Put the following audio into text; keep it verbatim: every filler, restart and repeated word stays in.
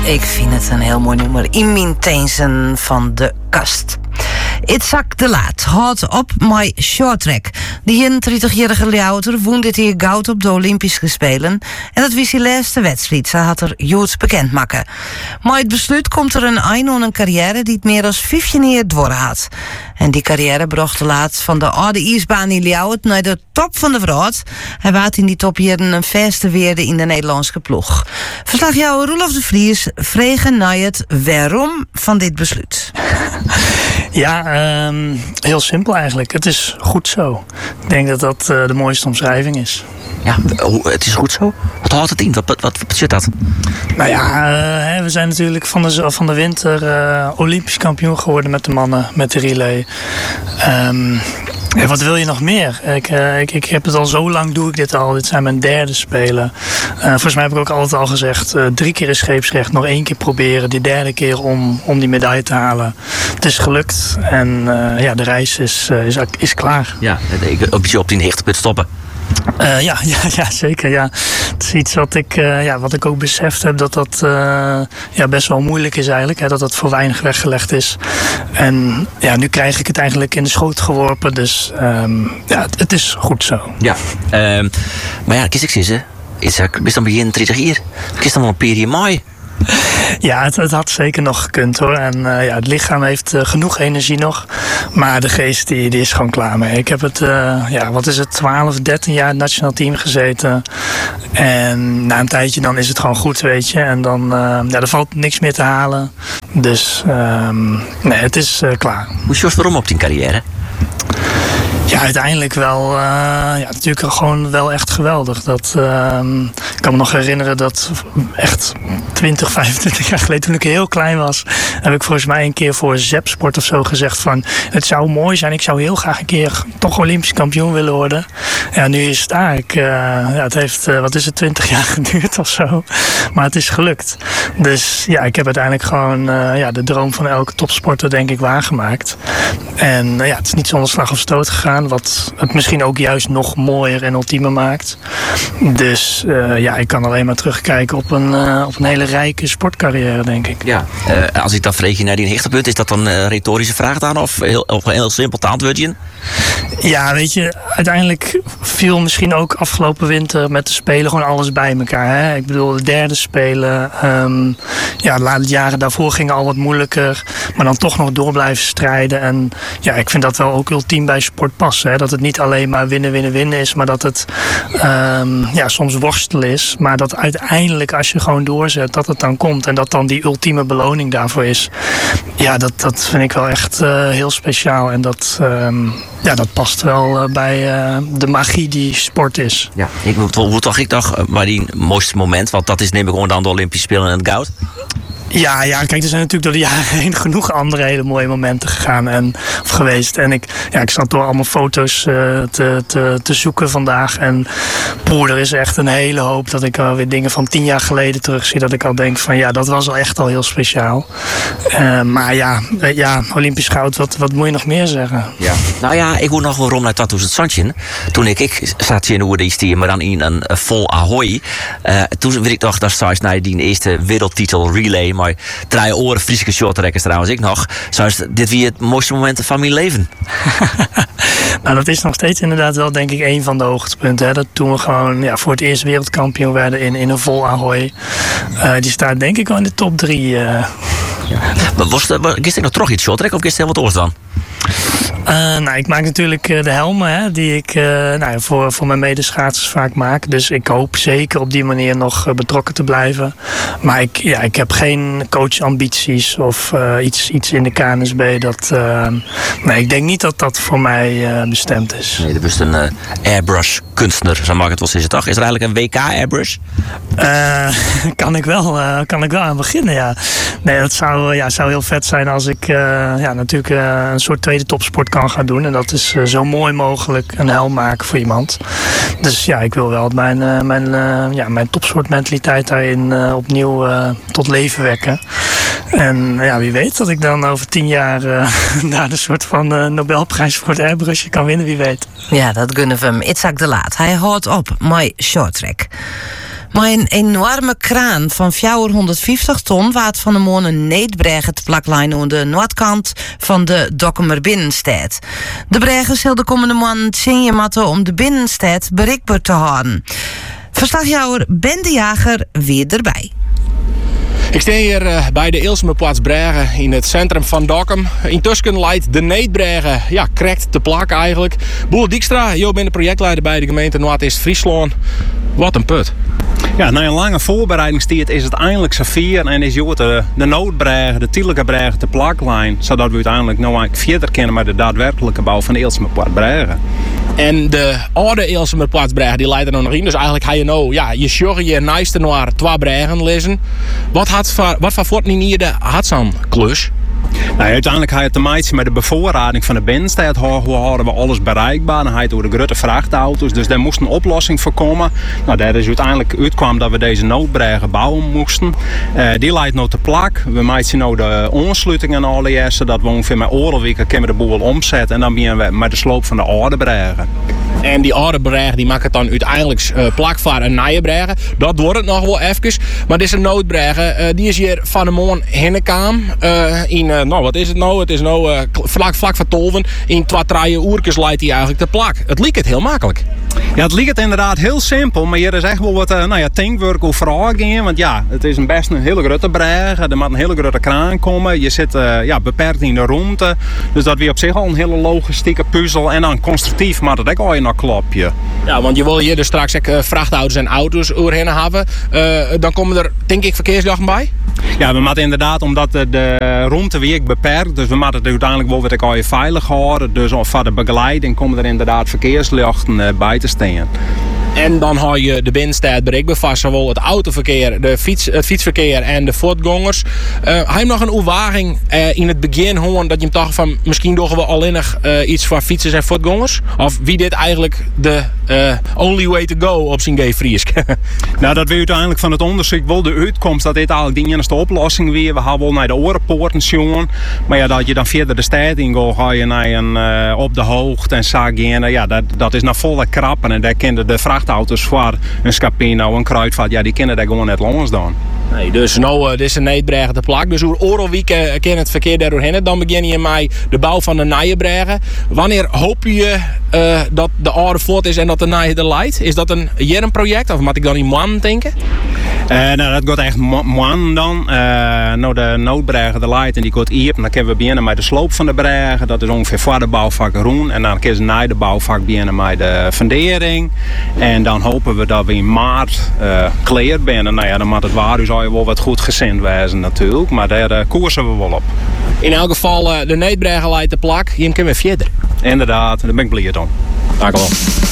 Ik vind het een heel mooi nummer. In mijn teensen van de kast. Itzhak de Laat houdt op met shorttrack. De eenendertigjarige Ljouwer won dit jaar goud op de Olympische Spelen. En dat was die laatste wedstrijd. Ze had er Joods bekend maken. Maar het besluit komt er een einde aan een carrière die het meer dan vijftien jaar dwar had. En die carrière bracht de Laat van de oude ijsbaan in Ljouwer naar de top van de wereld. Hij waart in die topjaren een vaste weerde in de Nederlandse ploeg. Verslagjouwer Roelof de Vries vregen naar het waarom van dit besluit. Ja, um, heel simpel eigenlijk. Het is goed zo. Ik denk dat dat uh, de mooiste omschrijving is. Ja, het is goed zo? Wat houdt het in? Wat, wat, wat betekent dat? Nou ja, uh, we zijn natuurlijk van de, van de winter uh, Olympisch kampioen geworden met de mannen, met de relay. Um, Ja, wat wil je nog meer? Ik, uh, ik, ik heb het al zo lang, doe ik dit al. Dit zijn mijn derde spelen. Uh, volgens mij heb ik ook altijd al gezegd, uh, drie keer is scheepsrecht, nog één keer proberen. Die derde keer om, om die medaille te halen. Het is gelukt en uh, ja, de reis is, uh, is, is klaar. Ja, op je op die hechtpunt stoppen. Uh, ja, ja, ja, zeker. Ja. Het is iets wat ik, uh, ja, wat ik ook beseft heb dat dat uh, ja, best wel moeilijk is eigenlijk. Hè, dat dat voor weinig weggelegd is. En ja, nu krijg ik het eigenlijk in de schoot geworpen. Dus um, ja, het, het is goed zo. Ja, um, maar ja, kies ik ze. Is er dan begin dertig hier? Kies dan wel een periode mooi? Ja, het, het had zeker nog gekund hoor. En uh, ja, het lichaam heeft uh, genoeg energie nog. Maar de geest die, die is gewoon klaar mee. Ik heb het, uh, ja, wat is het, twaalf, dertien jaar in het nationaal team gezeten. En na een tijdje dan is het gewoon goed, weet je. En dan uh, ja, er valt niks meer te halen. Dus um, nee, het is uh, klaar. Hoe is waarom op die carrière? Ja, uiteindelijk wel, uh, ja, natuurlijk gewoon wel echt geweldig. Dat, uh, ik kan me nog herinneren dat echt twintig, vijfentwintig jaar geleden, toen ik heel klein was, heb ik volgens mij een keer voor Zepsport of zo gezegd van, het zou mooi zijn, ik zou heel graag een keer toch Olympisch kampioen willen worden. Ja, nu is het daar. Ik, uh, ja, het heeft, uh, wat is het, twintig jaar geduurd of zo. Maar het is gelukt. Dus ja, ik heb uiteindelijk gewoon uh, ja, de droom van elke topsporter denk ik waargemaakt. En uh, ja, het is niet zonder slag of stoot gegaan. Wat het misschien ook juist nog mooier en ultiemer maakt. Dus uh, ja, ik kan alleen maar terugkijken op een, uh, op een hele rijke sportcarrière, denk ik. Ja, uh, als ik dan vreeg je naar die hechtepunt, is dat dan een retorische vraag dan? Of heel, of een heel simpel te antwoordje? Ja, weet je, uiteindelijk viel misschien ook afgelopen winter met de Spelen gewoon alles bij elkaar. Hè? Ik bedoel, de derde Spelen. Um, ja, de laatste jaren daarvoor gingen al wat moeilijker. Maar dan toch nog door blijven strijden. En ja, ik vind dat wel ook ultiem bij sport passen. Hè? Dat het niet alleen maar winnen, winnen, winnen is. Maar dat het um, ja, soms worstelen is. Maar dat uiteindelijk als je gewoon doorzet, dat het dan komt. En dat dan die ultieme beloning daarvoor is. Ja, dat, dat vind ik wel echt uh, heel speciaal. En dat, um, ja, dat past wel uh, bij uh, de magie die sport is. Ja, ik, hoe toch ik dacht, uh, maar die mooiste moment, want dat is neem ik gewoon dan de Olympische Spelen en het goud. Ja, ja, kijk, er zijn natuurlijk door de jaren heen genoeg andere hele mooie momenten gegaan en, of geweest. En ik, ja, ik zat door allemaal foto's uh, te, te, te zoeken vandaag. En poeh, er is echt een hele hoop dat ik uh, weer dingen van tien jaar geleden terugzie. Dat ik al denk van ja, dat was al echt al heel speciaal. Uh, maar ja, uh, ja, Olympisch goud, wat, wat moet je nog meer zeggen? Ja. Nou ja, ik hoor nog wel rond naar Tattoos het Zandje. Toen ik, ik zat hier in de Oerdienst, maar dan in een uh, vol Ahoy. Uh, toen weet ik nog dat straks naar die eerste wereldtitel relay. Maar draaien oren, Friese shorttrekkers trouwens ik nog. Zoals dit weer het mooiste moment van mijn leven. Nou, dat is nog steeds inderdaad wel denk ik een van de hoogtepunten. Hè? Dat toen we gewoon ja, voor het eerst wereldkampioen werden in, in een vol Ahoy. Uh, die staat denk ik wel in de top drie. Uh. Ja. Was het nog toch iets shorttrack of is het heel wat oors dan? Uh, nou, ik maak natuurlijk uh, de helmen hè, die ik uh, nou, voor, voor mijn medeschaatsers vaak maak. Dus ik hoop zeker op die manier nog uh, betrokken te blijven. Maar ik, ja, ik heb geen coachambities of uh, iets, iets in de K N S B. Dat, uh, nee, ik denk niet dat dat voor mij uh, bestemd is. Nee, er is een uh, airbrush kunstenaar, zo mag ik het wel zeggen. Toch? Is er eigenlijk een W K airbrush? Uh, kan, ik wel, uh, kan ik wel aan beginnen, ja. Nee, dat zou, ja, zou heel vet zijn als ik uh, ja, natuurlijk uh, een soort tweede topsport kan gaan doen. En dat is uh, zo mooi mogelijk een helm maken voor iemand. Dus ja, ik wil wel mijn, uh, mijn, uh, ja, mijn topsportmentaliteit daarin uh, opnieuw uh, tot leven wekken. En ja, wie weet dat ik dan over tien jaar uh, daar een soort van uh, Nobelprijs voor het airbrushje kan winnen, wie weet. Ja, dat gunnen we hem. Itzhak de Laat. Hij houdt op met shorttrack. Maar een enorme kraan van vierhonderdvijftig ton waard van de morgen een neetbregen te plaklijn aan de noordkant van de Dokkumer Binnenstad. De bregen zal de komende maanden tien matten om de binnenstad bereikbaar te houden. Verslagjouwer Ben de Jager weer erbij. Ik sta hier uh, bij de Ilsemerplaats Bregen in het centrum van Dokkum. Intussen leidt de Neetbregen, ja, krekt te plak eigenlijk. Boer Dijkstra, jij bent de projectleider bij de gemeente Noord-Est-Friesland. Wat een put. Ja, na een lange voorbereidingstijd is het eindelijk zover en is joh, de, de noodbregen, de tijdelijke bregen te plaklijn, zodat we uiteindelijk nou eigenlijk verder kennen met de daadwerkelijke bouw van de Ilsemerplaats Bregen. En de oude Ilsemerplaats Bregen die leidt er nog in. Dus eigenlijk ga je nou, ja, je sjoggen je naast naar twee bregen lezen. Wat had voor, wat voor voortnieuwde had zo'n klus? Nou, uiteindelijk had je te maken met de bevoorrading van de binnenstad. Hoe hadden we alles bereikbaar? Dan had je door de grote vrachtauto's. Dus daar moest een oplossing voor komen. Nou, daar is uiteindelijk uitkwam dat we deze noodbregen bouwen moesten. Uh, die leidt nou te plak. We maken nu de aansluitingen alle eerste. Dat we ongeveer met oorlogweken kunnen we de boel omzetten. En dan beginnen we met de sloop van de oude bregen. En die oude bregen die maken het dan uiteindelijk uh, plak voor een nieuwe bregen. Dat wordt het nog wel even. Maar deze noodbregen, uh, die is hier van de morgen hinnekam. Uh, in, uh, nou wat is het nou? Het is nou uh, vlak, vlak van Tolven. In twee, drie uurtjes leidt hij eigenlijk te plak. Het liep het heel makkelijk. Ja, het liep het inderdaad heel simpel. Maar hier is echt wel wat uh, nou ja, thinkwork over vragen in. Want ja, het is een best een hele grote bregen. Er moet een hele grote kraan komen. Je zit uh, ja, beperkt in de ruimte. Dus dat weer op zich al een hele logistieke puzzel. En dan constructief maar dat ook al in een klapje. Ja, want je wil hier dus straks ook, uh, vrachtauto's en auto's doorheen hebben. Uh, dan komen er, denk ik, verkeersdagen bij? Ja, we moeten inderdaad, omdat de, de ruimte weer beperkt. Dus we moeten het uiteindelijk wel weer al je veilig houden. Dus voor de begeleiding komen er inderdaad verkeerslichten uh, bij te staan. En dan hou je de binnenstad bereikbaar van zowel het autoverkeer, de fiets, het fietsverkeer en de voetgangers. Uh, heb je nog een overwaging uh, in het begin gewoon dat je hem dacht van misschien doen we alleen nog uh, iets voor fietsers en voetgangers? Of wie dit eigenlijk de uh, only way to go op zijn gay Friesk? Nou, dat we uiteindelijk van het onderzoek wel de uitkomst dat dit eigenlijk de enige oplossing weer. We gaan wel naar de orenpoorten jongen. Maar ja, dat je dan verder de stad in gaat, ga je naar een uh, op de hoogte en Sagene. Ja, dat, dat is naar volle krappen en daar kennen de vrachtauto's voor een Scapino, een Kruidvat, ja, die kennen daar gewoon net langs dan. Nee, dus nou, uh, dit is een neetbregen te plak. Dus hoe oorlogweken uh, kan het verkeer daar doorheen. Dan begin je met de bouw van de nieuwe bregen. Wanneer hoop je uh, dat de oude voort is en dat de nieuwe er leidt? Is dat een jarenproject of moet ik dan in maanden denken? Uh, nou, dat gaat echt maanden dan. Uh, nou, de noodbregen de leidt en die gaat hier. Dan kunnen we beginnen met de sloop van de bregen. Dat is ongeveer voor de bouwvak Roen. En dan kunnen ze na de bouwvak beginnen met de fundering. En dan hopen we dat we in maart uh, klaar zijn. Nou ja, dan moet het waar dus al wel wat goed gezind wezen natuurlijk. Maar daar uh, koersen we wel op. In elk geval, uh, de neetbregen leidt de plak. Je kunnen we verder. Inderdaad, daar ben ik blij om. Dank u wel.